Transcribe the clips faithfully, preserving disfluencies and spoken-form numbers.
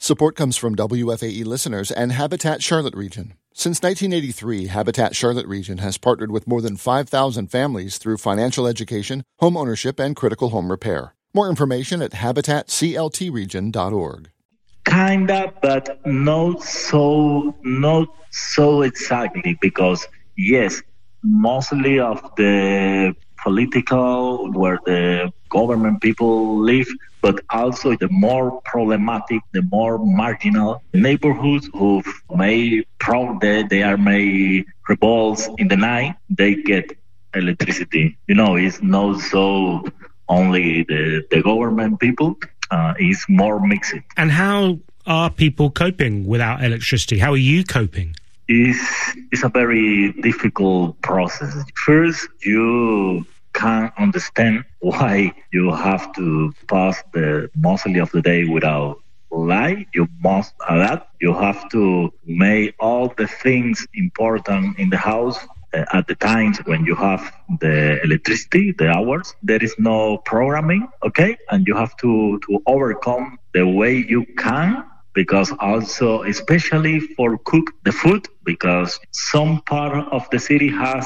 Support comes from W F A E listeners and Habitat Charlotte Region. Since nineteen eighty-three, Habitat Charlotte Region has partnered with more than five thousand families through financial education, home ownership, and critical home repair. More information at habitat c l t region dot org. Kinda, but not so, not so exactly, because yes, mostly of the political, where the government people live, but also the more problematic, the more marginal neighborhoods who may pro they, they are may revolts in the night, they get electricity. You know, it's not so only the, the government people, uh, it's more mixed. And how are people coping without electricity? How are you coping? It's, it's a very difficult process. First, you can't understand why you have to pass the mostly of the day without light. You must adapt. You have to make all the things important in the house uh, at the times when you have the electricity, the hours. There is no programming, okay? And you have to, to overcome the way you can, because also, especially for cook the food, because some part of the city has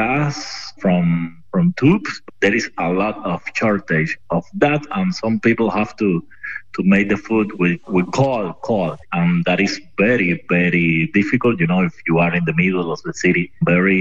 gas from from tubes. There is a lot of shortage of that, and some people have to to make the food with, with coal, coal, and that is very, very difficult. You know, if you are in the middle of the city,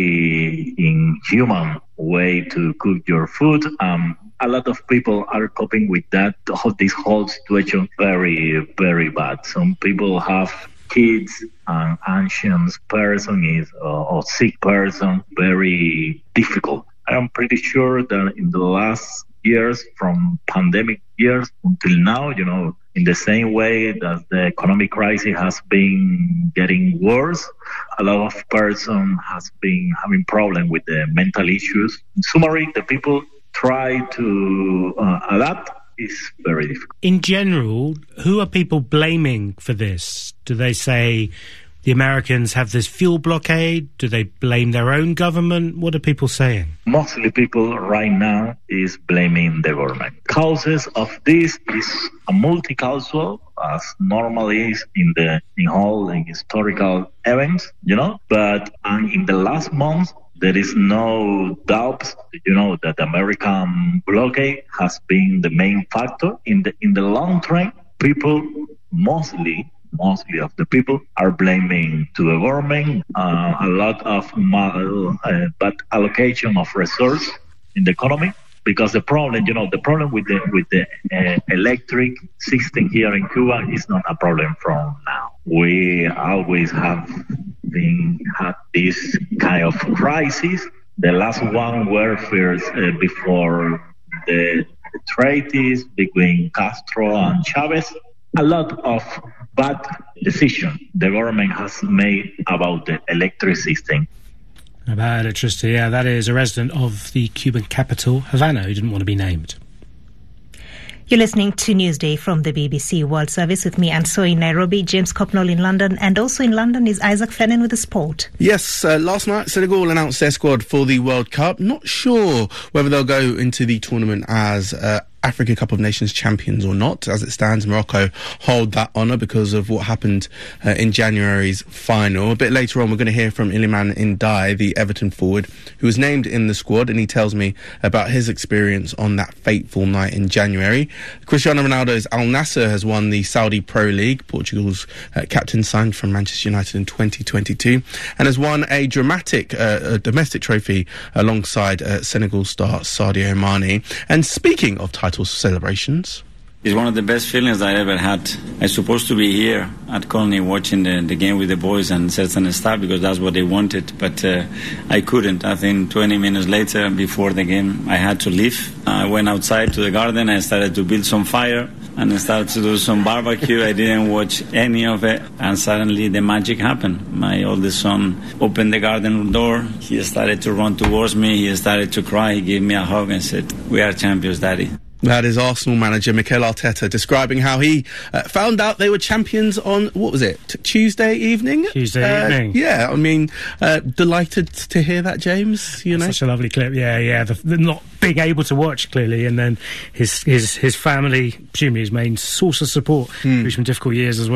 very inhuman way to cook your food. Um, a lot of people are coping with that, this whole situation, very, very bad. Some people have kids and ancient person is uh, or sick person, very difficult. I'm pretty sure that in the last years, from pandemic years until now, you know, in the same way that the economic crisis has been getting worse, a lot of person has been having problem with the mental issues. In summary, the people try to uh, adapt. Is very difficult. In general, who are people blaming for this? Do they say the Americans have this fuel blockade? Do they blame their own government? What are people saying? Mostly people right now is blaming the government. Causes of this is a multi-causal, as normally is in the in all in historical events, you know. But um, in the last month, there is no doubt, you know, that the American blockade has been the main factor. In the in the long term, people mostly. Mostly of the people are blaming to the government uh, a lot of uh, bad allocation of resources in the economy, because the problem, you know, the problem with the with the uh, electric system here in Cuba is not a problem from now. We always have been had this kind of crisis. The last one were first uh, before the, the treaties between Castro and Chavez. A lot of bad decisions the government has made about the electric system. About electricity, yeah, that is a resident of the Cuban capital, Havana, who didn't want to be named. You're listening to Newsday from the B B C World Service with me, Anso, in Nairobi, James Copnall in London, and also in London is Isaac Fennin with the sport. Yes, uh, last night Senegal announced their squad for the World Cup. Not sure whether they'll go into the tournament as uh, Africa Cup of Nations champions or not. As it stands, Morocco hold that honour because of what happened uh, in January's final. A bit later on, we're going to hear from Iliman Ndiaye, the Everton forward, who was named in the squad, and he tells me about his experience on that fateful night in January. Cristiano Ronaldo's Al Nassr has won the Saudi Pro League. Portugal's uh, captain signed from Manchester United in twenty twenty-two and has won a dramatic uh, a domestic trophy alongside uh, Senegal star Sadio Mane. And speaking of title celebrations, it's one of the best feelings I ever had. I'm supposed to be here at Colney watching the, the game with the boys and certain staff because that's what they wanted, but uh, I couldn't. I think twenty minutes later, before the game, I had to leave. I went outside to the garden, I started to build some fire and I started to do some barbecue. I didn't watch any of it, and suddenly the magic happened. My oldest son opened the garden door, he started to run towards me, he started to cry, he gave me a hug and said, "We are champions, Daddy." That is Arsenal manager Mikel Arteta describing how he uh, found out they were champions on, what was it, T- Tuesday evening? Tuesday uh, evening. Yeah, I mean, uh, delighted to hear that, James, you know. Such a lovely clip, yeah, yeah. The, the not being able to watch, clearly, and then his his, his family, presumably his main source of support mm. through some difficult years as well.